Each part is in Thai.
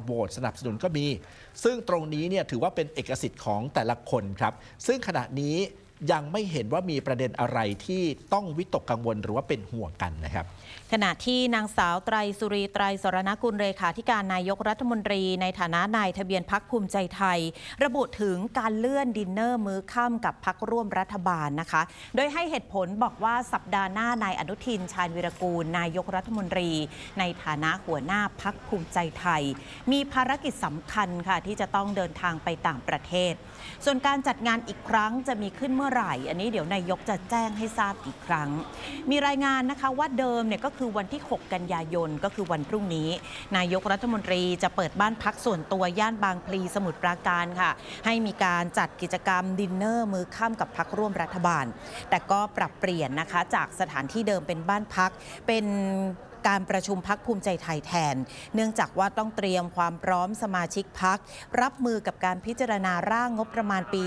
โหวตสนับสนุนก็มีซึ่งตรงนี้เนี่ยถือว่าเป็นเอกสิทธิ์ของแต่ละคนครับซึ่งขณะนี้ยังไม่เห็นว่ามีประเด็นอะไรที่ต้องวิตกกังวลหรือว่าเป็นห่วงกันนะครับขณะที่นางสาวไตรสุรีไตรสรณกุลเลขาธิการนายกรัฐมนตรีในฐานะนายทะเบียนพรรคภูมิใจไทยระบุถึงการเลื่อนดินเนอร์มื้อค่ำกับพรรคร่วมรัฐบาลนะคะโดยให้เหตุผลบอกว่าสัปดาห์หน้านายอนุทินชาญวีรกูลนายกรัฐมนตรีในฐานะหัวหน้าพรรคภูมิใจไทยมีภารกิจสำคัญค่ะที่จะต้องเดินทางไปต่างประเทศส่วนการจัดงานอีกครั้งจะมีขึ้นเมื่อไหร่อันนี้เดี๋ยวนายกจะแจ้งให้ทราบอีกครั้งมีรายงานนะคะว่าเดิมเนี่ยก็คือวันที่ 6 กันยายนก็คือวันพรุ่งนี้นายกรัฐมนตรีจะเปิดบ้านพักส่วนตัวย่านบางพลีสมุทรปราการค่ะให้มีการจัดกิจกรรมดินเนอร์มื้อค่ำกับพรรคร่วมรัฐบาลแต่ก็ปรับเปลี่ยนนะคะจากสถานที่เดิมเป็นบ้านพักเป็นการประชุมพรรคภูมิใจไทยแทนเนื่องจากว่าต้องเตรียมความพร้อมสมาชิกพรรครับมือกับการพิจารณาร่างงบประมาณปี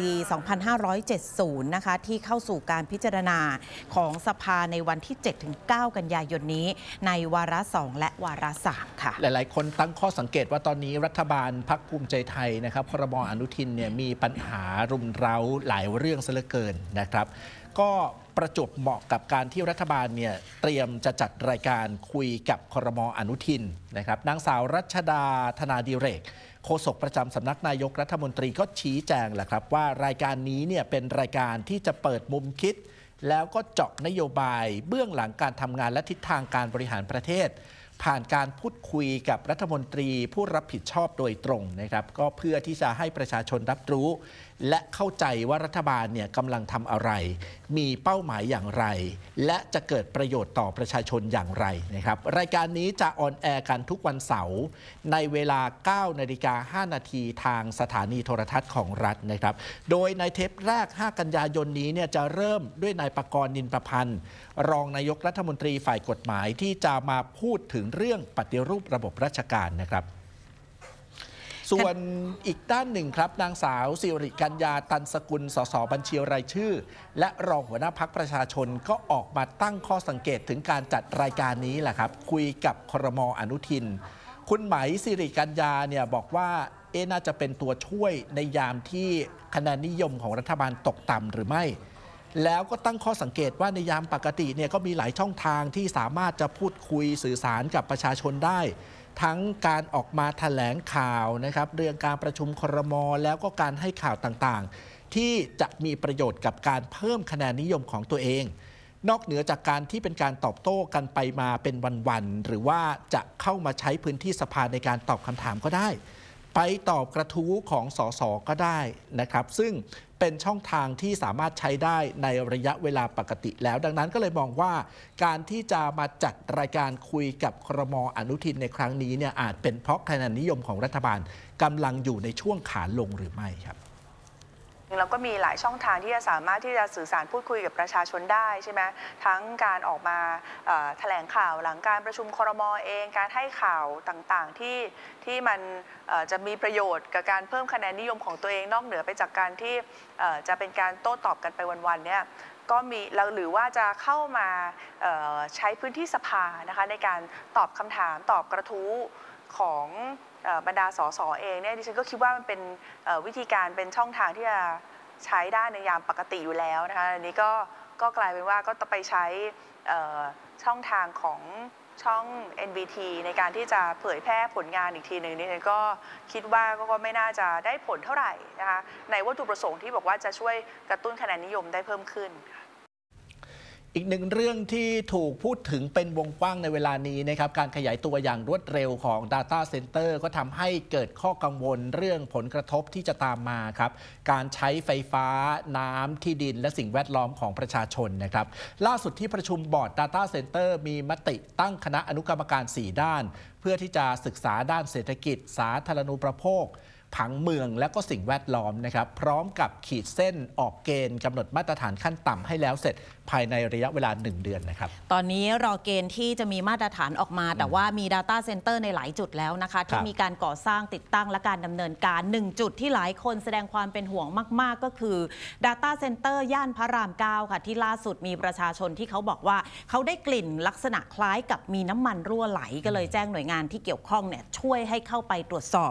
2570 นะคะที่เข้าสู่การพิจารณาของสภาในวันที่ 7-9 กันยายนนี้ในวาระ 2 และวาระ 3 ค่ะหลายๆคนตั้งข้อสังเกตว่าตอนนี้รัฐบาลพรรคภูมิใจไทยนะครับครม.อนุทินเนี่ยมีปัญหารุมเร้าหลายเรื่องซะเหลือเกินนะครับก็ประจวบเหมาะกับการที่รัฐบาลเนี่ยเตรียมจะจัดรายการคุยกับครม.อนุทินนะครับนางสาวรัชดาธนาดิเรกโฆษกประจำสำนักนายกรัฐมนตรีก็ชี้แจงแหละครับว่ารายการนี้เนี่ยเป็นรายการที่จะเปิดมุมคิดแล้วก็เจาะนโยบายเบื้องหลังการทำงานและทิศทางการบริหารประเทศผ่านการพูดคุยกับรัฐมนตรีผู้รับผิดชอบโดยตรงนะครับก็เพื่อที่จะให้ประชาชนรับรู้และเข้าใจว่ารัฐบาลเนี่ยกำลังทำอะไรมีเป้าหมายอย่างไรและจะเกิดประโยชน์ต่อประชาชนอย่างไรนะครับรายการนี้จะออนแอร์กันทุกวันเสาร์ในเวลา 9:05 นาทีทางสถานีโทรทัศน์ของรัฐนะครับโดยในเทปแรก 5 กันยายนนี้เนี่ยจะเริ่มด้วยนายปกรณ์ นินประพันธ์รองนายกรัฐมนตรีฝ่ายกฎหมายที่จะมาพูดถึงเรื่องปฏิรูประบบราชการนะครับส่วนอีกด้านหนึ่งครับนางสาวสิริกัญญาตันสกุลสสบัญชีรายชื่อและรองหัวหน้าพรรคประชาชนก็ออกมาตั้งข้อสังเกตถึงการจัดรายการนี้แหละครับคุยกับครม.อนุทินคุณไหมสิริกัญญาเนี่ยบอกว่าน่าจะเป็นตัวช่วยในยามที่คะแนนนิยมของรัฐบาลตกต่ำหรือไม่แล้วก็ตั้งข้อสังเกตว่าในยามปกติเนี่ยก็มีหลายช่องทางที่สามารถจะพูดคุยสื่อสารกับประชาชนได้ทั้งการออกมาแถลงข่าวนะครับเรื่องการประชุมครม.แล้วก็การให้ข่าวต่างๆที่จะมีประโยชน์กับการเพิ่มคะแนนนิยมของตัวเองนอกเหนือจากการที่เป็นการตอบโต้กันไปมาเป็นวันๆหรือว่าจะเข้ามาใช้พื้นที่สภาในการตอบคำถามก็ได้ไปตอบกระทู้ของสสก็ได้นะครับซึ่งเป็นช่องทางที่สามารถใช้ได้ในระยะเวลาปกติแล้วดังนั้นก็เลยมองว่าการที่จะมาจัดรายการคุยกับครม.อนุทินในครั้งนี้เนี่ยอาจเป็นเพราะคะแนนนิยมของรัฐบาลกำลังอยู่ในช่วงขาลงหรือไม่ครับเราก็มีหลายช่องทางที่จะสามารถที่จะสื่อสารพูดคุยกับประชาชนได้ใช่ไหมทั้งการออกมาแถลงข่าวหลังการประชุมครม.เองการให้ข่าวต่างๆที่มันจะมีประโยชน์กับการเพิ่มคะแนนนิยมของตัวเองนอกเหนือไปจากการที่จะเป็นการโต้ตอบกันไปวันๆเนี่ยก็มีหรือว่าจะเข้ามาใช้พื้นที่สภานะคะในการตอบคำถามตอบกระทู้ของบรรดาสสเองเนี่ยดิฉันก็คิดว่ามันเป็นวิธีการเป็นช่องทางที่จะใช้ได้ในยามปกติอยู่แล้วนะคะอันนี้ก็กลายเป็นว่าก็ต้องไปใช้ช่องทางของช่อง NBT ในการที่จะเผยแพร่ผลงานอีกทีหนึ่งนี่ฉันก็คิดว่าก็ไม่น่าจะได้ผลเท่าไหร่นะคะในวัตถุประสงค์ที่บอกว่าจะช่วยกระตุ้นคะแนนนิยมได้เพิ่มขึ้นอีกหนึ่งเรื่องที่ถูกพูดถึงเป็นวงกว้างในเวลานี้นะครับการขยายตัวอย่างรวดเร็วของ Data Center ก็ทำให้เกิดข้อกังวลเรื่องผลกระทบที่จะตามมาครับการใช้ไฟฟ้าน้ำที่ดินและสิ่งแวดล้อมของประชาชนนะครับล่าสุดที่ประชุมบอร์ด Data Center มีมติตั้งคณะอนุกรรมการ 4 ด้านเพื่อที่จะศึกษาด้านเศรษฐกิจสาธารณูปโภคผังเมืองและก็สิ่งแวดล้อมนะครับพร้อมกับขีดเส้นออกเกณฑ์กำหนดมาตรฐานขั้นต่ำให้แล้วเสร็จภายในระยะเวลา1 เดือนนะครับตอนนี้รอเกณฑ์ที่จะมีมาตรฐานออกมาแต่ว่ามี Data Center ในหลายจุดแล้วนะคะที่มีการก่อสร้างติดตั้งและการดำเนินการ1จุดที่หลายคนแสดงความเป็นห่วงมากๆก็คือ Data Center ย่านพระราม 9ค่ะที่ล่าสุดมีประชาชนที่เขาบอกว่าเขาได้กลิ่นลักษณะคล้ายกับมีน้ำมันรั่วไหลก็เลยแจ้งหน่วยงานที่เกี่ยวข้องเนี่ยช่วยให้เข้าไปตรวจสอบ